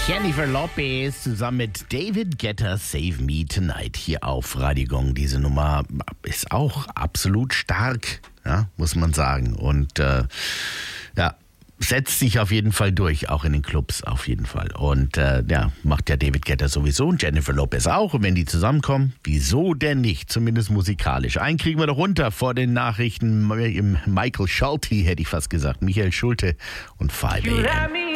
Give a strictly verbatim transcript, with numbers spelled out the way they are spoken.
Jennifer Lopez zusammen mit David Guetta, Save Me Tonight hier auf Radio Gong. Diese Nummer ist auch absolut stark, ja, muss man sagen. Und äh, ja, setzt sich auf jeden Fall durch, auch in den Clubs auf jeden Fall. Und äh, ja, macht ja David Guetta sowieso und Jennifer Lopez auch. Und wenn die zusammenkommen, wieso denn nicht? Zumindest musikalisch. Einen kriegen wir doch runter vor den Nachrichten. Michael Schulte, hätte ich fast gesagt. Michael Schulte und five a m